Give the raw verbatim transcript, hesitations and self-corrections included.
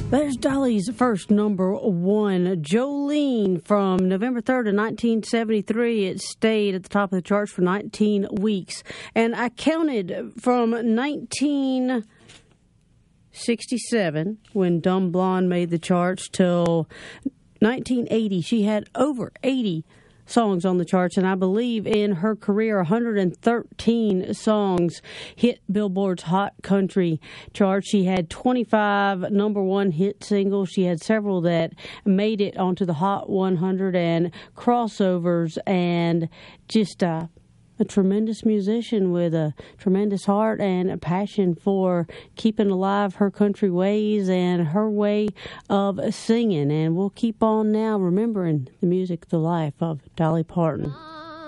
There's Dolly's first number one, Jolene, from November third of nineteen seventy-three. It stayed at the top of the charts for nineteen weeks. And I counted from nineteen sixty-seven, when Dumb Blonde made the charts, till nineteen eighty. She had over eighty songs on the charts, and I believe in her career one hundred thirteen songs hit Billboard's Hot Country chart. She had twenty-five number one hit singles. She had several that made it onto the Hot one hundred and crossovers, and just uh, a tremendous musician with a tremendous heart and a passion for keeping alive her country ways and her way of singing. And we'll keep on now remembering the music, the life of Dolly Parton.